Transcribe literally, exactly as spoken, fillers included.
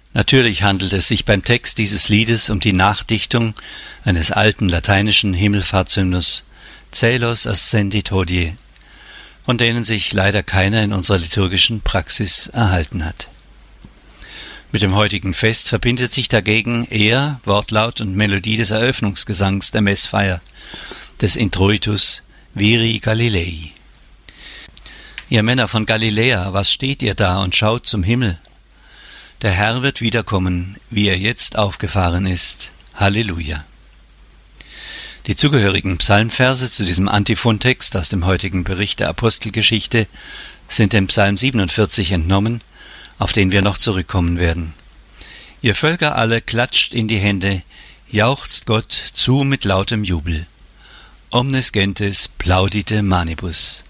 Natürlich handelt es sich beim Text dieses Liedes um die Nachdichtung eines alten lateinischen Himmelfahrtshymnus Caelos ascendit hodie, von denen sich leider keiner in unserer liturgischen Praxis erhalten hat. Mit dem heutigen Fest verbindet sich dagegen eher Wortlaut und Melodie des Eröffnungsgesangs der Messfeier, des Introitus Viri Galilei. Ihr Männer von Galiläa, was steht ihr da und schaut zum Himmel? Der Herr wird wiederkommen, wie er jetzt aufgefahren ist. Halleluja. Die zugehörigen Psalmverse zu diesem Antiphontext aus dem heutigen Bericht der Apostelgeschichte sind dem Psalm siebenundvierzig entnommen, auf den wir noch zurückkommen werden. Ihr Völker alle klatscht in die Hände, jauchzt Gott zu mit lautem Jubel. Omnes gentes plaudite manibus.